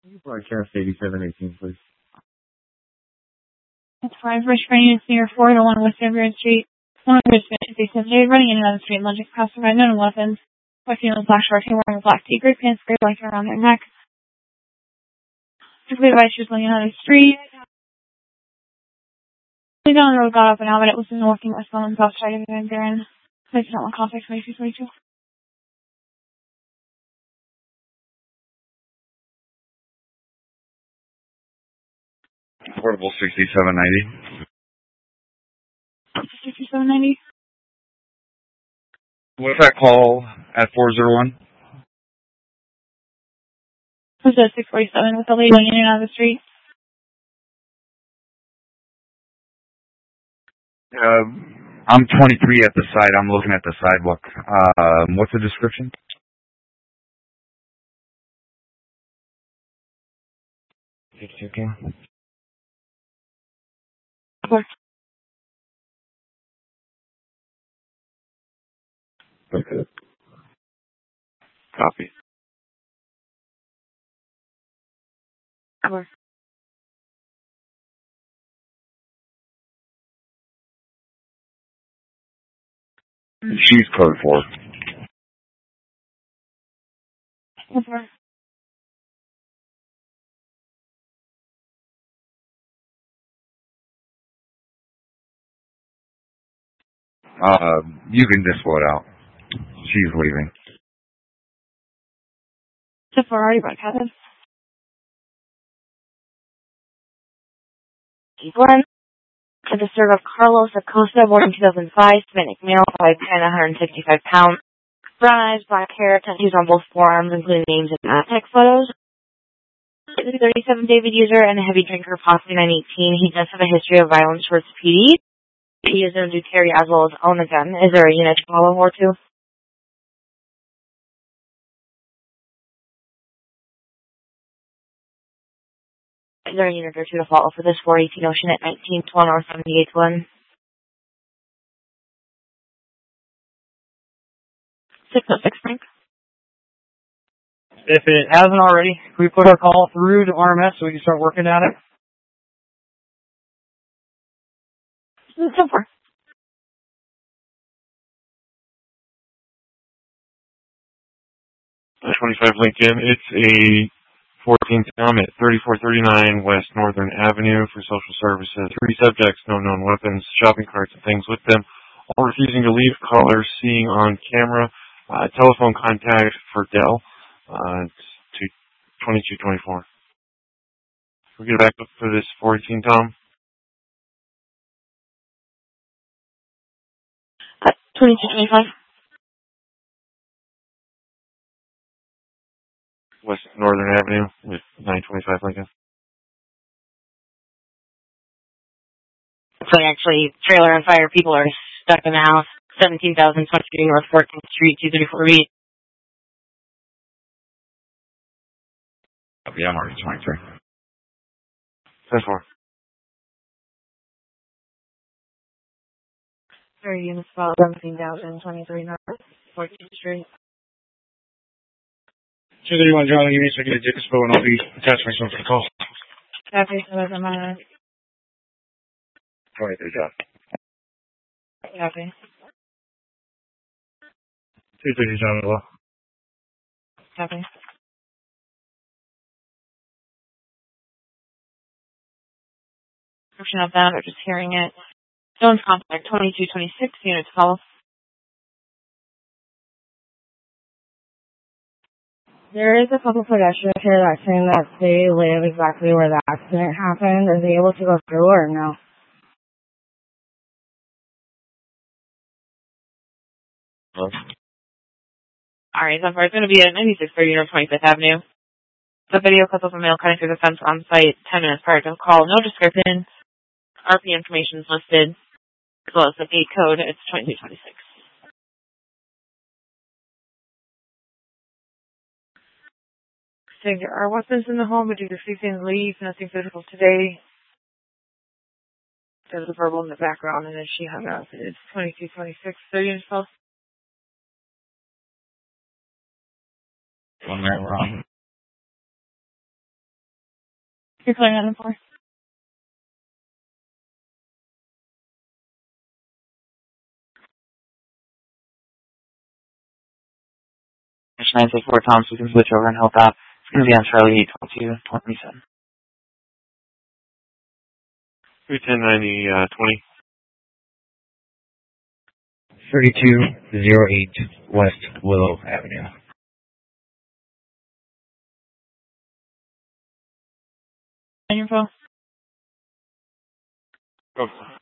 Broadcast 8718, please. It's 5 Richmond Units near 4 to 1 West Everett Street. One of Richmond is a subject running in and out of the street, logic classified known weapons. White female with black shorts, wearing black tee, gray pants, gray blanket around their neck. Typically advised she was laying on the street. They down the road got up and out, but it was in working with someone south side of Van Buren. Place not one contact 2222. Portable 6790. 6790. What's that call at 401? It was at 647 with a lady going in and out of the street. I'm 23 at the site. I'm looking at the sidewalk. What's the description? It's okay. Okay. Copy. Cover. She's code 4. Cover. You can just float out. She's leaving. The Ferrari broadcast. Glenn. To the serve of Carlos Acosta, born in 2005, Hispanic male, 5'10", 165 pounds. Brown eyes, black hair, tattoos on both forearms, including names and tech photos. He's a 37 David user and a heavy drinker, possibly 918. He does have a history of violence towards PD. He is known to carry as well as own a gun. Is there a unit to follow or two? Is there a unit or two to follow for this 418 Ocean at 1912 North 78th one? 606 Frank. If it hasn't already, can we put our call through to RMS so we can start working at it? So far. 25 Lincoln. It's a 14th Tom at 3439 West Northern Avenue for social services. 3 subjects, no known weapons, shopping carts, and things with them. All refusing to leave. Callers seeing on camera. Telephone contact for Dell. To 2224. We get back up for this 418 Tom. 2225. West Northern Avenue with 925 Lincoln. So actually, trailer on fire, people are stuck in the house. 17,023 North 14th Street, 234B. Yeah, I'm already 23. 10-4. 30 units about 17,023 North 14th Street. 231 Charlie, you need to get a Dickersville and I'll be attaching myself to the call. Copy, so that's a minute. 23 job. Copy. 230 John as well. Copy. Description of that or just hearing it. Stone's contact 2226 units follow. There is a couple pedestrians here that saying that they live exactly where the accident happened. Are they able to go through or no? Alright, so far it's going to be at 96 for North 25th Avenue. The video clip of a male cutting through the fence on site 10 minutes prior to the call. No description. RP information is listed, as well as the gate code. It's 2226. Saying there are weapons in the home, but due to ceasing leave, nothing physical today. There was a verbal in the background, and then she hung up. It's 2226. 30 inch pulse. 1 minute wrong. You're clear on 4. 964 Thomas, we can switch over and help out. It's going to be on Charlie 822, 27. 31090, 20. 3208 West Willow Avenue. Info. Go.